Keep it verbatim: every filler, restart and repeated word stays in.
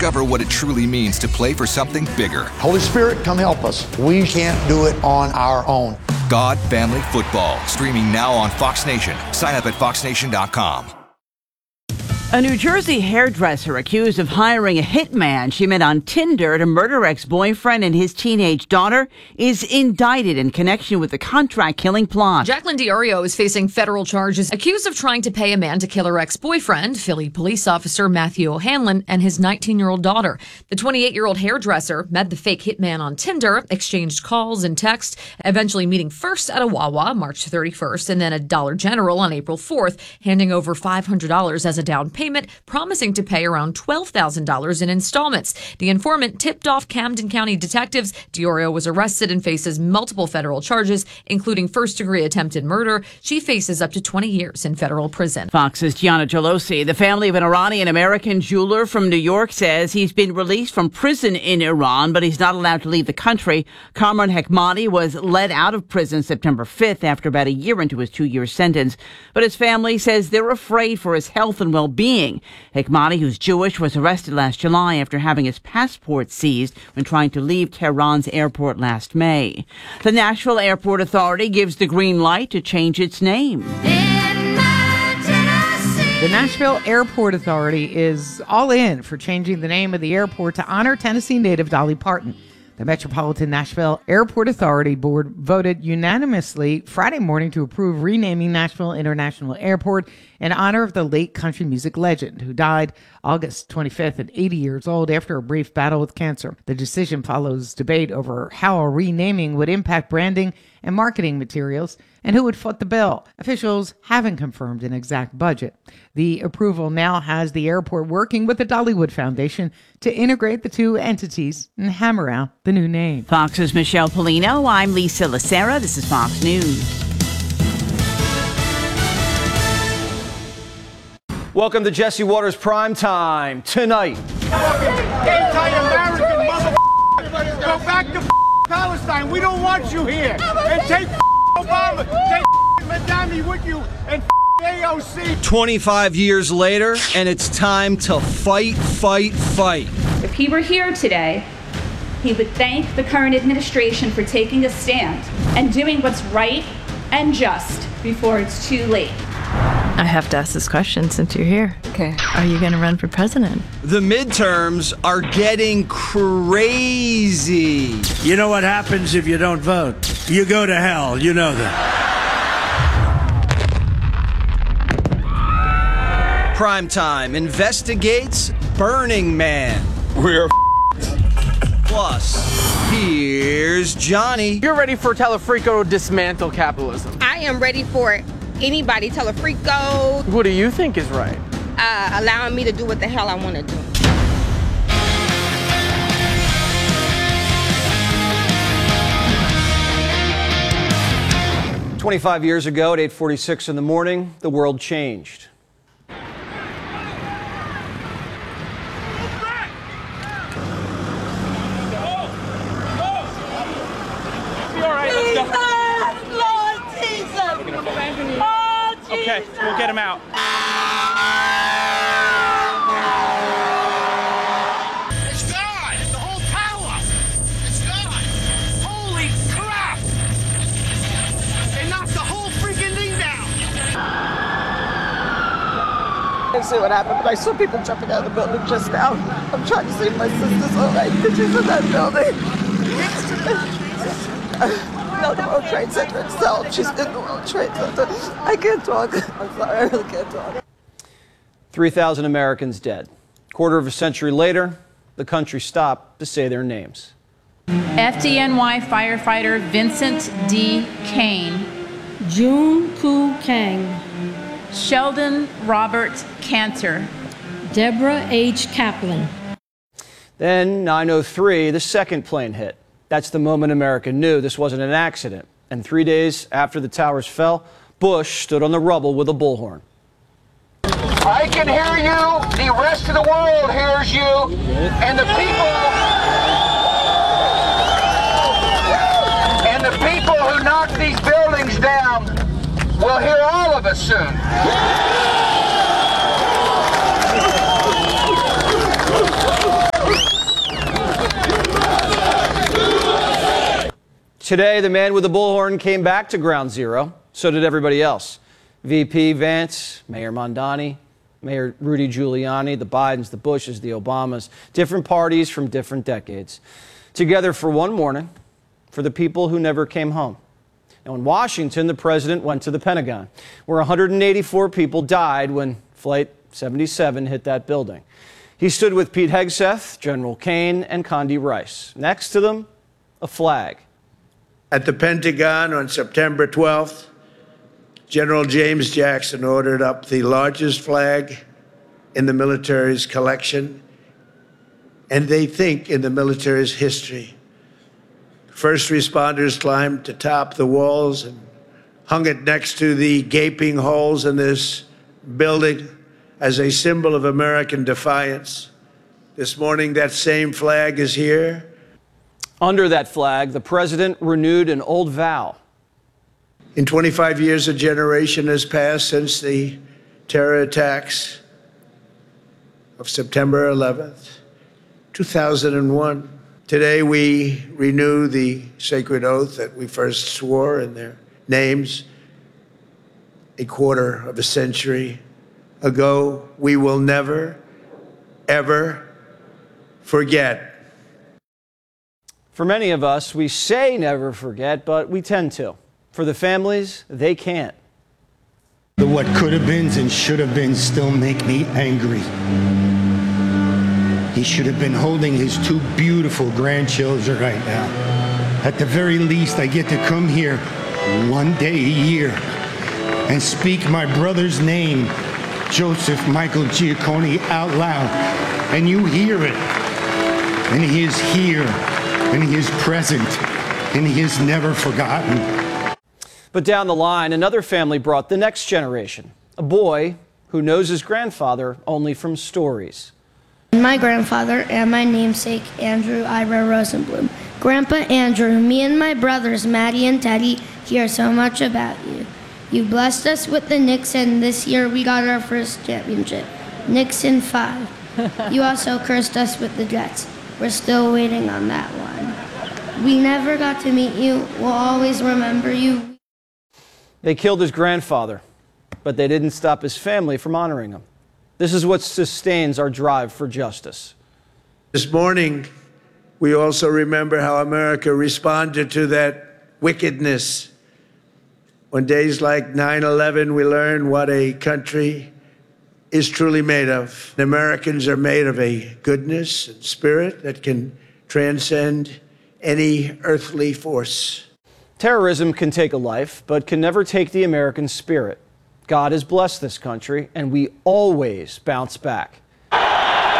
Discover what it truly means to play for something bigger. Holy Spirit, come help us. We can't do it on our own. God Family Football, streaming now on Fox Nation. Sign up at fox nation dot com. A New Jersey hairdresser accused of hiring a hitman she met on Tinder to murder ex-boyfriend and his teenage daughter is indicted in connection with the contract-killing plot. Jacqueline DiOrio is facing federal charges accused of trying to pay a man to kill her ex-boyfriend, Philly police officer Matthew O'Hanlon, and his nineteen-year-old daughter. The twenty-eight-year-old hairdresser met the fake hitman on Tinder, exchanged calls and texts, eventually meeting first at a Wawa March thirty-first and then at Dollar General on April fourth, handing over five hundred dollars as a down payment. Payment, promising to pay around twelve thousand dollars in installments. The informant tipped off Camden County detectives. DiOrio was arrested and faces multiple federal charges, including first-degree attempted murder. She faces up to twenty years in federal prison. Fox's Gianna Gelosi. The family of an Iranian-American jeweler from New York says he's been released from prison in Iran, but he's not allowed to leave the country. Kamran Hekmati was let out of prison September fifth after about a year into his two-year sentence. But his family says they're afraid for his health and well-being. Hekmati, who's Jewish, was arrested last July after having his passport seized when trying to leave Tehran's airport last May. The Nashville Airport Authority gives the green light to change its name. The Nashville Airport Authority is all in for changing the name of the airport to honor Tennessee native Dolly Parton. The Metropolitan Nashville Airport Authority Board voted unanimously Friday morning to approve renaming Nashville International Airport in honor of the late country music legend who died August twenty-fifth at eighty years old after a brief battle with cancer. The decision follows debate over how a renaming would impact branding and marketing materials and who would foot the bill. Officials haven't confirmed an exact budget. The approval now has the airport working with the Dollywood Foundation to integrate the two entities and hammer out the new name. Fox's Michelle Polino. I'm Lisa Lacera. This is Fox News. Welcome to Jesse Waters Prime Time. Tonight, anti-American motherfucker, go back to Palestine. We don't want you here. And take Obama, take Madami with you, and A O C. twenty-five years later, and it's time to fight, fight, fight. If he were here today, he would thank the current administration for taking a stand and doing what's right and just before it's too late. I have to ask this question since you're here. Okay. Are you going to run for president? The midterms are getting crazy. You know what happens if you don't vote? You go to hell. You know that. Primetime investigates Burning Man. We're Plus, here's Johnny. You're ready for Telefrico to dismantle capitalism. I am ready for it. Anybody, Telefrico. What do you think is right? Uh, allowing me to do what the hell I want to do. twenty-five years ago at eight forty-six in the morning, the world changed. Okay, we'll get him out. It's gone! The whole tower! It's gone! Holy crap! They knocked the whole freaking thing down! I didn't see what happened, but I saw people jumping out of the building just now. I'm trying to see if my sister's all right because she's in that building. No, the World Trade Center itself. She's in the World Trade Center. I can't talk. I'm sorry, I really can't talk. three thousand Americans dead. Quarter of a century later, the country stopped to say their names. F D N Y firefighter Vincent D. Kane. June Koo Kang. Sheldon Robert Cantor. Deborah H. Kaplan. Then, nine oh three, the second plane hit. That's the moment America knew this wasn't an accident. And three days after the towers fell, Bush stood on the rubble with a bullhorn. I can hear you. The rest of the world hears you. And the people... And the people who knock these buildings down will hear all of us soon. Today, the man with the bullhorn came back to Ground Zero. So did everybody else. V P Vance, Mayor Mondani, Mayor Rudy Giuliani, the Bidens, the Bushes, the Obamas, different parties from different decades, together for one morning for the people who never came home. Now, in Washington, the president went to the Pentagon, where one hundred eighty-four people died when Flight seventy-seven hit that building. He stood with Pete Hegseth, General Kane, and Condi Rice. Next to them, a flag. At the Pentagon on September twelfth, General James Jackson ordered up the largest flag in the military's collection, and they think in the military's history. First responders climbed to top the walls and hung it next to the gaping holes in this building as a symbol of American defiance. This morning, that same flag is here. Under that flag, the president renewed an old vow. In twenty-five years, a generation has passed since the terror attacks of September eleventh, two thousand one. Today, we renew the sacred oath that we first swore in their names a quarter of a century ago. We will never, ever forget. For many of us, we say never forget, but we tend to. For the families, they can't. The what could have beens and should have beens still make me angry. He should have been holding his two beautiful grandchildren right now. At the very least, I get to come here one day a year and speak my brother's name, Joseph Michael Giaccone, out loud. And you hear it. And he is here. And he is present. And he is never forgotten. But down the line, another family brought the next generation, a boy who knows his grandfather only from stories. My grandfather and my namesake, Andrew Ira Rosenblum. Grandpa Andrew, me and my brothers, Maddie and Teddy, hear so much about you. You blessed us with the Knicks, and this year we got our first championship. Knicks in five. You also cursed us with the Jets. We're still waiting on that one. We never got to meet you. We'll always remember you. They killed his grandfather, but they didn't stop his family from honoring him. This is what sustains our drive for justice. This morning, we also remember how America responded to that wickedness. On days like nine eleven, we learn what a country is truly made of. Americans are made of a goodness and spirit that can transcend any earthly force. Terrorism can take a life, but can never take the American spirit. God has blessed this country, and we always bounce back.